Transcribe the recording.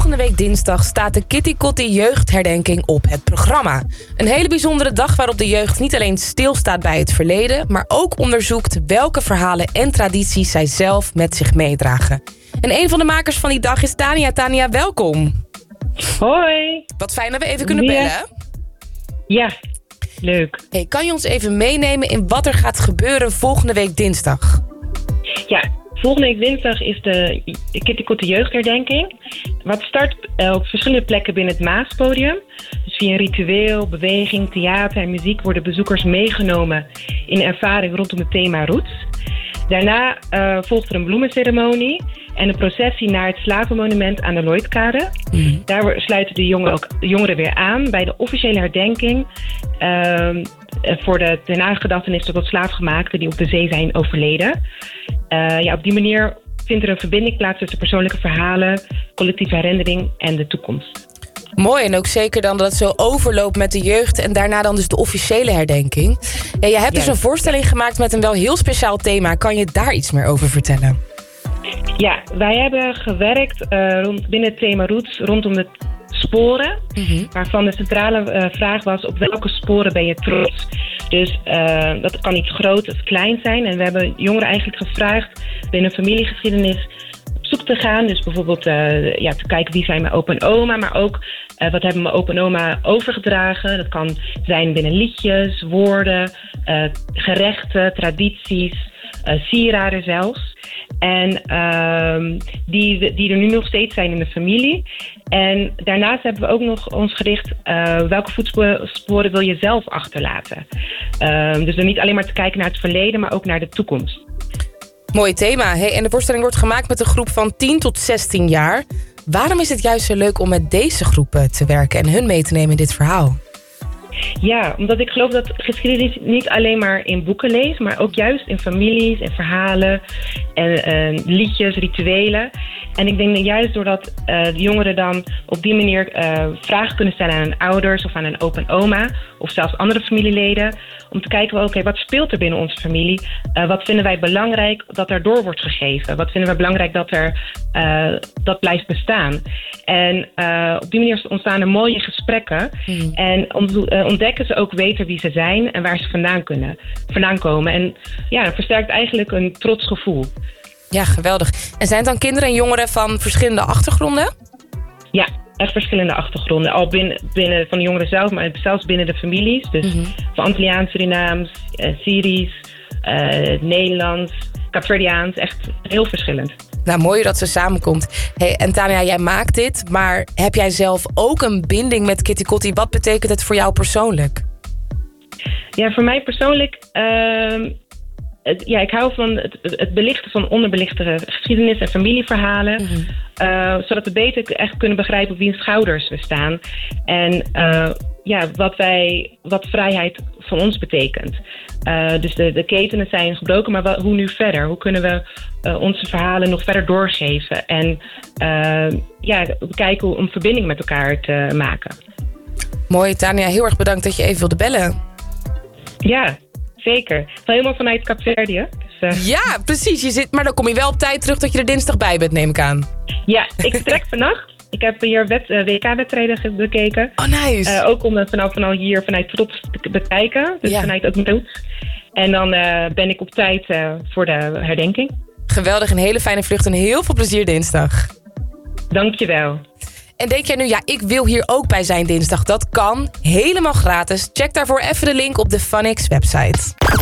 volgende week dinsdag staat de Kitty Kotti Jeugdherdenking op het programma. Een hele bijzondere dag waarop de jeugd niet alleen stilstaat bij het verleden, maar ook onderzoekt welke verhalen en tradities zij zelf met zich meedragen. En een van de makers van die dag is Tania. Tania, welkom. Hoi. Wat fijn dat we even kunnen bellen. Ja, leuk. Hey, kan je ons even meenemen in wat er gaat gebeuren volgende week dinsdag? Ja, volgende week dinsdag is de Kitty Kotti Jeugdherdenking. Wat start op verschillende plekken binnen het Maaspodium. Dus via een ritueel, beweging, theater en muziek worden bezoekers meegenomen in een ervaring rondom het thema Roots. Daarna volgt er een bloemenceremonie en een processie naar het slavenmonument aan de Lloydkade. Daar sluiten de jongeren weer aan bij de officiële herdenking voor de nagedachtenis tot slaafgemaakten die op de zee zijn overleden. Op die manier vindt er een verbinding plaats tussen persoonlijke verhalen, collectieve herinnering en de toekomst. Mooi, en ook zeker dan dat het zo overloopt met de jeugd en daarna dan dus de officiële herdenking. Ja, jij hebt dus een voorstelling gemaakt met een wel heel speciaal thema. Kan je daar iets meer over vertellen? Ja, wij hebben gewerkt binnen het thema Roots rondom de sporen. Waarvan de centrale vraag was: op welke sporen ben je trots? Dus dat kan iets groot of klein zijn. En we hebben jongeren eigenlijk gevraagd binnen familiegeschiedenis op zoek te gaan. Dus bijvoorbeeld te kijken wie zijn mijn opa en oma, maar ook wat hebben mijn opa en oma overgedragen. Dat kan zijn binnen liedjes, woorden, gerechten, tradities, sieraden zelfs. En die er nu nog steeds zijn in de familie. En daarnaast hebben we ook nog ons gericht welke voetsporen wil je zelf achterlaten. Dus dan niet alleen maar te kijken naar het verleden, maar ook naar de toekomst. Mooi thema. Hey, en de voorstelling wordt gemaakt met een groep van 10 tot 16 jaar. Waarom is het juist zo leuk om met deze groepen te werken en hun mee te nemen in dit verhaal? Ja, omdat ik geloof dat geschiedenis niet alleen maar in boeken leest, maar ook juist in families en verhalen en liedjes, rituelen. En ik denk dat juist doordat de jongeren dan op die manier vragen kunnen stellen aan hun ouders of aan een opa en oma of zelfs andere familieleden, om te kijken, oké, wat speelt er binnen onze familie? Wat vinden wij belangrijk dat er door wordt gegeven? Wat vinden wij belangrijk dat blijft bestaan? En op die manier ontstaan er mooie gesprekken. En ontdekken ze ook beter wie ze zijn en waar ze vandaan komen. En ja, dat versterkt eigenlijk een trots gevoel. Ja, geweldig. En zijn het dan kinderen en jongeren van verschillende achtergronden? Ja, echt verschillende achtergronden. Al binnen van de jongeren zelf, maar zelfs binnen de families. Dus van Antilliaans, Surinaams, Syrisch, Nederlands, Kaapverdiaans. Echt heel verschillend. Nou, mooi dat ze samenkomt. Hey, en Tania, jij maakt dit, maar heb jij zelf ook een binding met Kitty Kotti? Wat betekent het voor jou persoonlijk? Ja, voor mij persoonlijk ik hou van het belichten van onderbelichte geschiedenis en familieverhalen. Zodat we beter echt kunnen begrijpen op wiens schouders we staan. En wat vrijheid van ons betekent. Dus de ketenen zijn gebroken, maar hoe nu verder? Hoe kunnen we onze verhalen nog verder doorgeven? En kijken om verbinding met elkaar te maken. Mooi, Tania. Heel erg bedankt dat je even wilde bellen. Ja, zeker. Helemaal vanuit Kaapverdië. Dus, Ja, precies. Maar dan kom je wel op tijd terug dat je er dinsdag bij bent, neem ik aan. Ja, ik vertrek vannacht. Ik heb hier WK-wedstrijden bekeken. Oh, nice. Ook om vanuit trots te bekijken. Dus vanuit ook Roots. En dan ben ik op tijd voor de herdenking. Geweldig, een hele fijne vlucht en heel veel plezier dinsdag. Dankjewel. En denk jij nu, ik wil hier ook bij zijn dinsdag? Dat kan, helemaal gratis. Check daarvoor even de link op de Funix website.